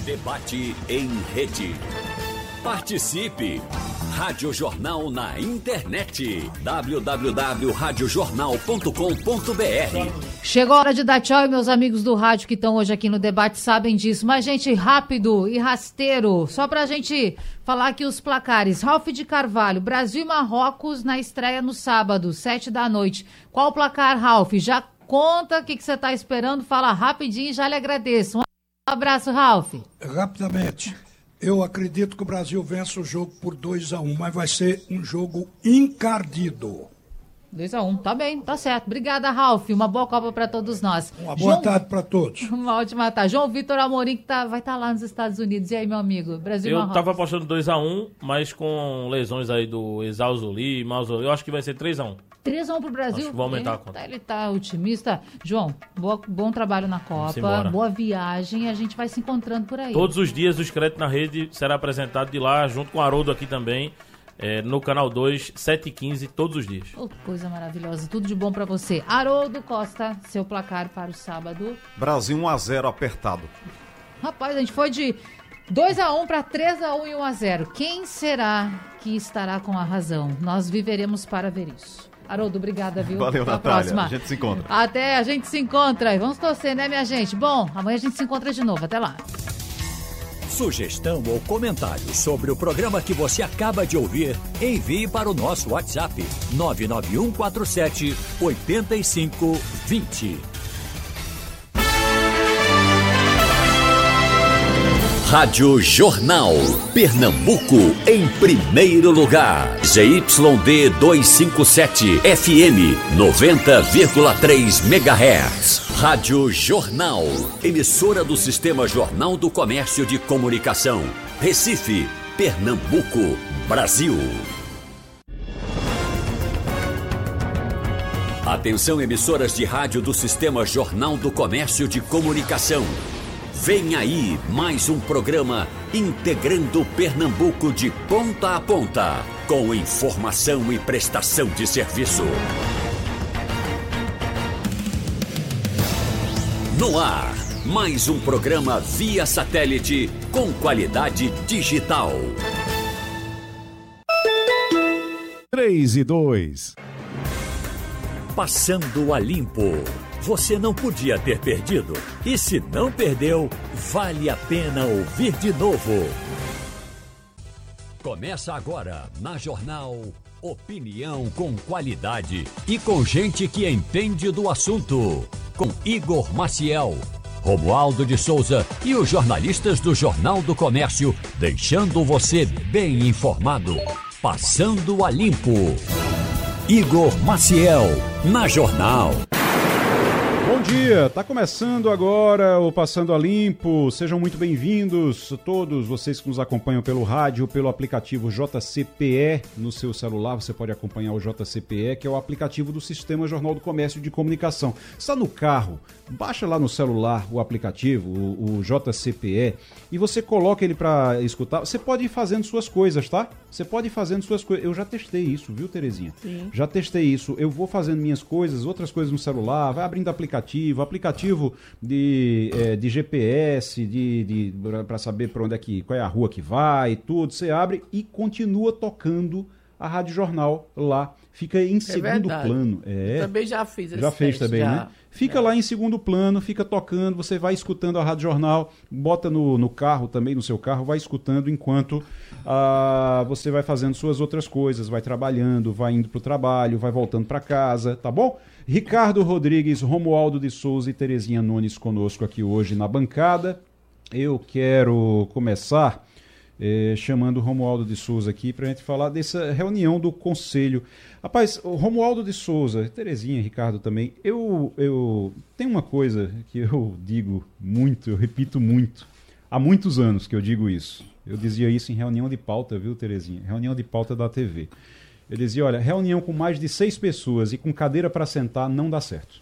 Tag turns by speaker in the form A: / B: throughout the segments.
A: Debate em rede. Participe! Rádio Jornal na internet. www.radiojornal.com.br.
B: Chegou a hora de dar tchau e meus amigos do rádio que estão hoje aqui no debate sabem disso. Mas, gente, rápido e rasteiro, só pra gente falar aqui os placares. Ralf de Carvalho, Brasil e Marrocos na estreia no sábado, 19h. Qual o placar, Ralf? Já conta o que você tá esperando, fala rapidinho e já lhe agradeço. Um abraço, Ralf.
C: Rapidamente. Eu acredito que o Brasil vença o jogo por 2-1, mas vai ser um jogo encardido.
B: 2-1, tá bem, tá certo. Obrigada, Ralf. Uma boa Copa para todos nós.
C: Uma boa tarde para todos.
B: Uma ótima tarde. João Vitor Amorim, que vai estar lá nos Estados Unidos. E aí, meu amigo? Brasil e Marrocos.
D: Eu tava apostando 2-1, mas com lesões aí do Exausuli, Mausoli, eu acho que vai ser 3-1.
B: 3-1 pro Brasil.
D: Acho que vai aumentar a conta.
B: Ele tá otimista. João, bom trabalho na Copa, boa viagem. A gente vai se encontrando por aí.
D: Todos os dias o Escreto na Rede será apresentado de lá, junto com o Haroldo aqui também. No Canal 2, 7h15, todos os dias.
B: Oh, coisa maravilhosa, tudo de bom pra você. Haroldo Costa, seu placar para o sábado.
E: Brasil 1-0 apertado.
B: Rapaz, a gente foi de 2-1 para 3-1 e 1-0. Quem será que estará com a razão? Nós viveremos para ver isso. Haroldo, obrigada, viu?
E: Valeu,
B: Até a
E: Natália.
B: próxima.
E: A gente se encontra.
B: Até, a gente se encontra. Vamos torcer, né, minha gente? Bom, amanhã a gente se encontra de novo. Até lá.
A: Sugestão ou comentário sobre o programa que você acaba de ouvir, envie para o nosso WhatsApp 99147-8520. Rádio Jornal, Pernambuco, em primeiro lugar. ZYD 257, FM 90,3 MHz. Rádio Jornal, emissora do Sistema Jornal do Comércio de Comunicação. Recife, Pernambuco, Brasil. Atenção, emissoras de rádio do Sistema Jornal do Comércio de Comunicação. Vem aí mais um programa integrando Pernambuco de ponta a ponta, com informação e prestação de serviço. No ar, mais um programa via satélite com qualidade digital.
F: 3-2.
A: Passando a limpo. Você não podia ter perdido. E se não perdeu, vale a pena ouvir de novo. Começa agora na Jornal Opinião com qualidade e com gente que entende do assunto. Com Igor Maciel, Romualdo de Souza e os jornalistas do Jornal do Comércio, deixando você bem informado. Passando a limpo. Igor Maciel, na Jornal.
F: Bom dia, tá começando agora o Passando a Limpo. Sejam muito bem-vindos todos vocês que nos acompanham pelo rádio, pelo aplicativo JCPE no seu celular. Você pode acompanhar o JCPE, que é o aplicativo do Sistema Jornal do Comércio de Comunicação. Está no carro, baixa lá no celular o aplicativo, o JCPE, e você coloca ele para escutar. Você pode ir fazendo suas coisas, tá? Você pode ir fazendo suas coisas. Eu já testei isso, viu, Terezinha? Sim. Já testei isso. Eu vou fazendo minhas coisas, outras coisas no celular, vai abrindo aplicativo de GPS, para saber para onde qual é a rua que vai, tudo. Você abre e continua tocando a Rádio Jornal lá. Fica em segundo plano.
G: Eu também já fiz esse
F: Já fez
G: teste,
F: também, né? Fica lá em segundo plano, fica tocando, você vai escutando a Rádio Jornal, bota no carro também, no seu carro, vai escutando enquanto você vai fazendo suas outras coisas, vai trabalhando, vai indo pro trabalho, vai voltando para casa, tá bom? Ricardo Rodrigues, Romualdo de Souza e Terezinha Nunes conosco aqui hoje na bancada. Eu quero começar chamando o Romualdo de Souza aqui para a gente falar dessa reunião do Conselho. Rapaz, o Romualdo de Souza, Terezinha, Ricardo também, eu tenho uma coisa que eu digo muito, eu repito muito, há muitos anos que eu digo isso. Eu dizia isso em reunião de pauta, viu, Terezinha? Reunião de pauta da TV. Eu dizia, olha, reunião com mais de 6 pessoas e com cadeira para sentar não dá certo.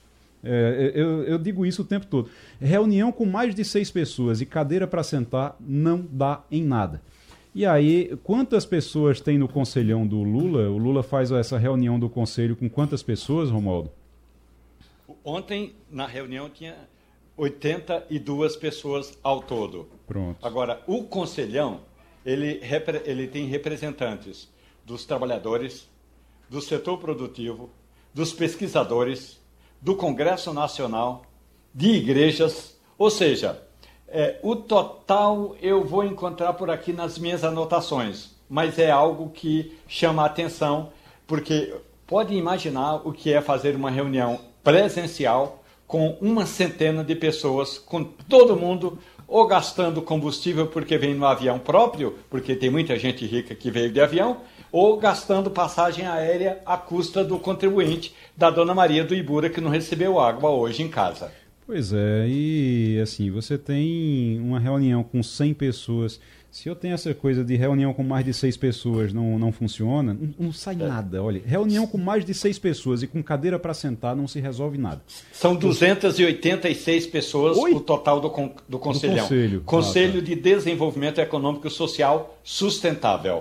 F: Eu digo isso o tempo todo. Reunião com mais de 6 pessoas e cadeira para sentar não dá em nada. E aí, quantas pessoas tem no conselhão do Lula? O Lula faz essa reunião do conselho com quantas pessoas, Romualdo?
H: Ontem, na reunião, tinha 82 pessoas ao todo.
F: Pronto.
G: Agora, o Conselhão, ele tem representantes dos trabalhadores, do setor produtivo, dos pesquisadores, do Congresso Nacional, de igrejas, ou seja, o total eu vou encontrar por aqui nas minhas anotações, mas é algo que chama a atenção, porque pode imaginar o que é fazer uma reunião presencial com 100 de pessoas, com todo mundo ou gastando combustível porque vem no avião próprio, porque tem muita gente rica que veio de avião, ou gastando passagem aérea à custa do contribuinte, da Dona Maria do Ibura, que não recebeu água hoje em casa.
F: Pois é, e assim, você tem uma reunião com 100 pessoas. Se eu tenho essa coisa de reunião com mais de 6 pessoas não funciona, não sai nada. Olha, reunião com mais de 6 pessoas e com cadeira para sentar não se resolve nada.
G: São 286 pessoas o total do Conselhão. Conselho de Desenvolvimento Econômico e Social Sustentável.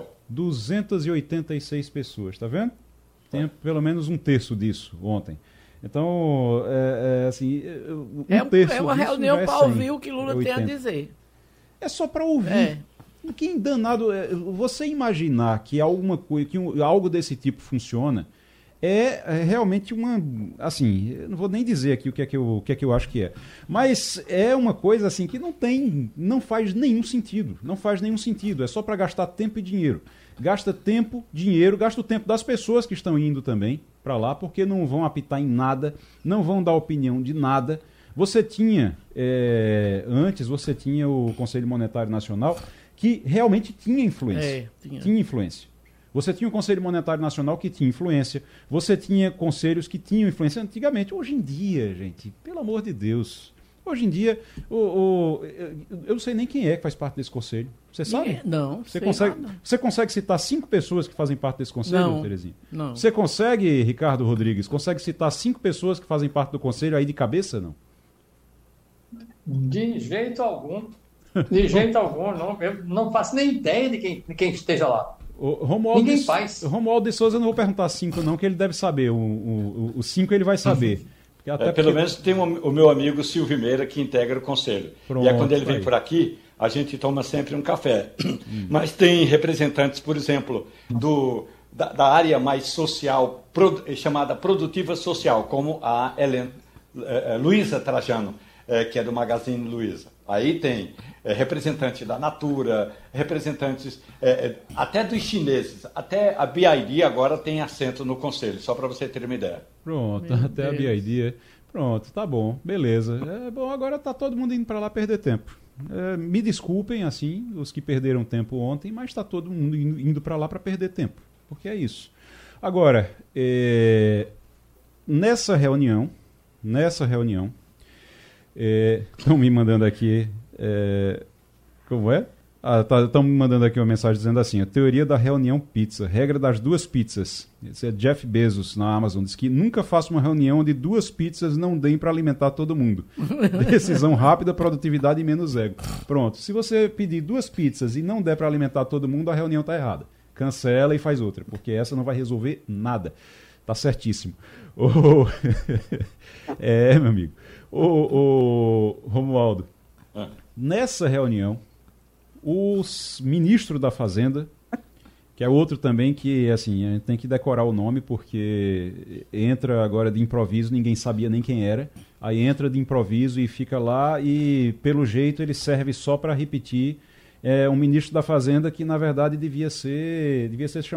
F: 286 pessoas, tá vendo? Tem pelo menos um terço disso ontem. Então, assim, terço
H: é uma reunião para ouvir o que Lula tem a dizer.
F: É só para ouvir. Que danado, você imaginar que alguma coisa, que algo desse tipo funciona, é realmente uma, assim, eu não vou nem dizer aqui o que é que eu acho que é, mas é uma coisa assim que não faz nenhum sentido, é só para gastar tempo e dinheiro. Gasta tempo, dinheiro, gasta o tempo das pessoas que estão indo também para lá, porque não vão apitar em nada, não vão dar opinião de nada. Você tinha, antes você tinha o Conselho Monetário Nacional, que realmente tinha influência. Tinha influência. Você tinha o Conselho Monetário Nacional que tinha influência, você tinha conselhos que tinham influência antigamente. Hoje em dia, gente, pelo amor de Deus, hoje em dia, eu não sei nem quem é que faz parte desse conselho. Você sabe?
H: Não,
F: Você consegue citar 5 pessoas que fazem parte desse conselho, Terezinha?
H: Não.
F: Você consegue, Ricardo Rodrigues, consegue citar 5 pessoas que fazem parte do conselho aí de cabeça, não?
I: De jeito algum. De jeito algum, não. Eu não faço nem ideia de quem esteja lá. Ninguém faz.
F: Romualdo de Souza, eu não vou perguntar 5 não, que ele deve saber. O 5 ele vai saber.
G: Pelo menos tem o meu amigo Silvio Meira, que integra o conselho. Pronto, e quando ele vem por aqui, a gente toma sempre um café. Mas tem representantes, por exemplo, da área mais social, chamada produtiva social, como a Luísa Trajano, que é do Magazine Luiza. Aí tem representante da Natura, representantes até dos chineses, até a BID agora tem assento no conselho, só para você ter uma ideia.
F: Pronto, até a BID. Pronto, tá bom, beleza. Bom, agora tá todo mundo indo para lá perder tempo. Me desculpem, assim, os que perderam tempo ontem, mas está todo mundo indo para lá para perder tempo, porque é isso. Agora, nessa reunião, estão me mandando aqui, como é? Estão me mandando aqui uma mensagem dizendo assim, a teoria da reunião pizza, regra das 2 pizzas. Esse é Jeff Bezos na Amazon, diz que nunca faça uma reunião onde 2 pizzas não deem para alimentar todo mundo. Decisão rápida, produtividade e menos ego. Pronto, se você pedir 2 pizzas e não der para alimentar todo mundo, a reunião está errada. Cancela e faz outra, porque essa não vai resolver nada. Tá certíssimo. Meu amigo. Romualdo, nessa reunião, o ministro da Fazenda, que é outro também que, assim, a gente tem que decorar o nome, porque entra agora de improviso, ninguém sabia nem quem era, aí entra de improviso e fica lá e, pelo jeito, ele serve só para repetir um ministro da Fazenda que, na verdade, devia ser chamado